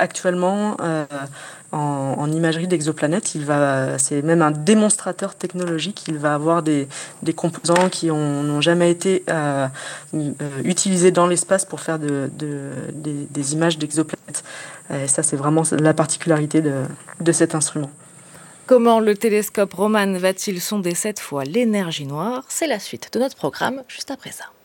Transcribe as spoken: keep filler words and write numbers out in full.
actuellement euh, en, en imagerie d'exoplanètes. Il va, c'est même un démonstrateur technologique. Il va avoir des, des composants qui n'ont jamais été euh, euh, utilisés dans l'espace pour faire de, de, des, des images d'exoplanètes. Et ça, c'est vraiment la particularité de, de cet instrument. Comment le télescope Roman va-t-il sonder cette fois l'énergie noire? C'est la suite de notre programme juste après ça.